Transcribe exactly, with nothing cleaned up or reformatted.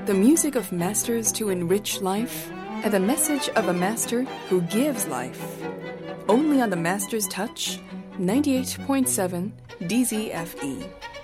the music of masters to enrich life, and the message of a master who gives life. Only on the Master's Touch, ninety-eight point seven D Z F E.